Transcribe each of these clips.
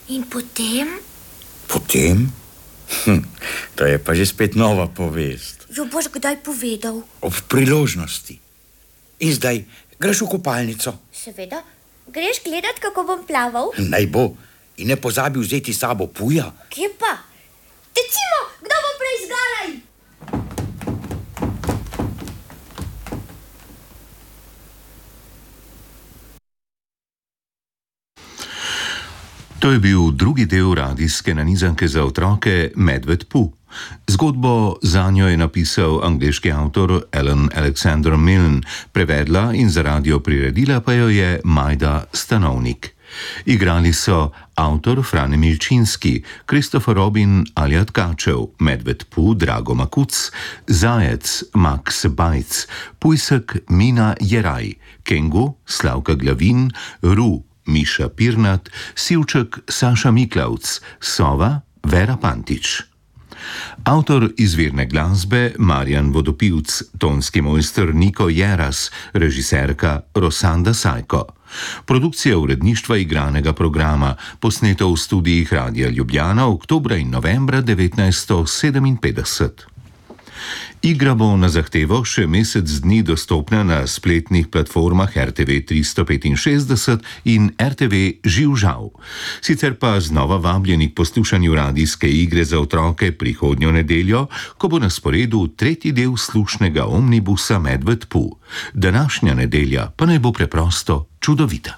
In potem? Potem? To je pa že spet nova povest. Jo boš kdaj povedal? Ob priložnosti. In zdaj greš v kopalnico. Seveda. Greš gledat, kako bom plaval? Naj bo. In ne pozabi vzeti s sabo puja. Kje pa? Tecimo, kdo bo prej zgoraj? To je bil drugi del radijske nanizanke za otroke Medved Pu. Zgodbo zanjo je napisal angleški avtor Alan Alexander Milne, prevedla in za radio priredila pa jo je Majda Stanovnik. Igrali so avtor Frane Milčinski, Kristofer Robin Alja Tkačev, Medved Pu Drago Makuc, Zajec Max Bajc, Pujsek Mina Jeraj, Kengu Slavka Glavin, Ru Miša Pirnat, Sivček Saša Miklavc, Sova Vera Pantič. Avtor izvirne glasbe Marjan Vodopivc, tonski mojster Niko Jeras, režiserka Rosanda Sajko. Produkcija uredništva igranega programa, posneto v studijih Radia Ljubljana oktobra in novembra 1957. Igra bo na zahtevo še mesec dni dostopna na spletnih platformah RTV 365 in RTV Živžav. Sicer pa znova vabljeni k poslušanju radijske igre za otroke prihodnjo nedeljo, ko bo na sporedu tretji del slušnega omnibusa Medved Pu. Današnja nedelja pa naj bo preprosto čudovita.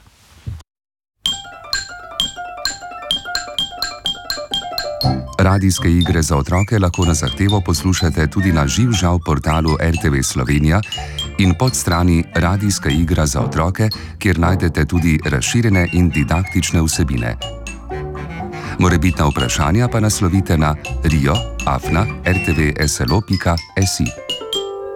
Radijske igre za otroke lahko na zahtevo poslušate tudi na Živžav portalu RTV Slovenija in pod strani Radijska igra za otroke, kjer najdete tudi razširjene in didaktične vsebine. Morebitna vprašanja pa naslovite na rio@rtvslo.si.